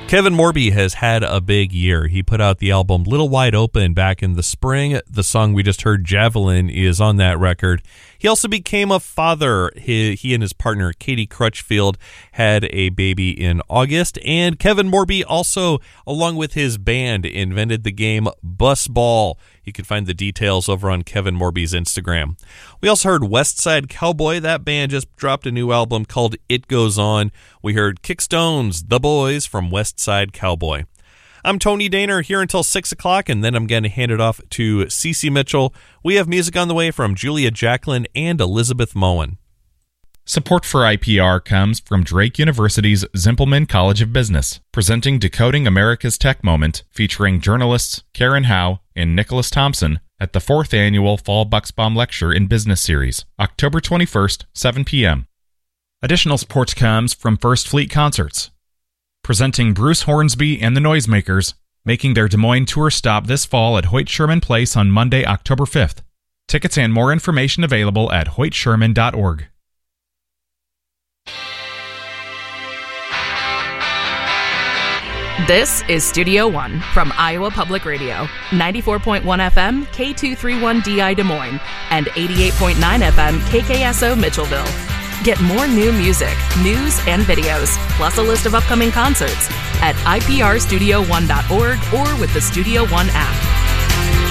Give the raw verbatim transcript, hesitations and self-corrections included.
Kevin Morby has had a big year. He put out the album Little Wide Open back in the spring. The song we just heard, Javelin, is on that record. He also became a father. He, he and his partner, Katie Crutchfield, had a baby in August. And Kevin Morby also, along with his band, invented the game Bus Ball. You can find the details over on Kevin Morby's Instagram. We also heard West Side Cowboy. That band just dropped a new album called It Goes On. We heard Kickstones, The Boys from West Side Cowboy. I'm Tony Daner here until six o'clock, and then I'm going to hand it off to Cece Mitchell. We have music on the way from Julia Jacklin and Elizabeth Moen. Support for I P R comes from Drake University's Zimpelman College of Business, presenting Decoding America's Tech Moment, featuring journalists Karen Howe and Nicholas Thompson at the fourth annual Fall Bucksbaum Lecture in Business Series, October twenty-first, seven p.m. Additional support comes from First Fleet Concerts, presenting Bruce Hornsby and the Noisemakers, making their Des Moines tour stop this fall at Hoyt Sherman Place on Monday, October fifth. Tickets and more information available at hoyt sherman dot org. This is Studio One from Iowa Public Radio, ninety-four point one F M, K two thirty-one D I Des Moines, and eighty-eight point nine F M, K K S O Mitchellville. Get more new music, news, and videos, plus a list of upcoming concerts at I P R studio one dot org or with the Studio One app.